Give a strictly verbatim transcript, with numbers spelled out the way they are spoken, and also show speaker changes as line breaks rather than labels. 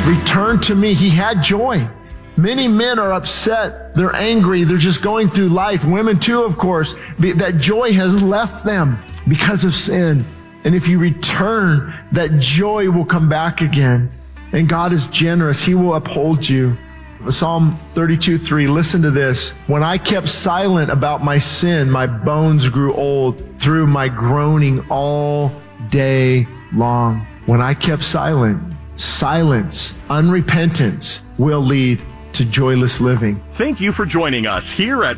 Return to me. He had joy. Many men are upset. They're angry. They're just going through life. Women too, of course. That joy has left them because of sin. And if you return, that joy will come back again. And God is generous. He will uphold you. Psalm thirty-two three, listen to this. When I kept silent about my sin, my bones grew old through my groaning all day long. When I kept silent, silence, unrepentance will lead to joyless living.
Thank you for joining us here at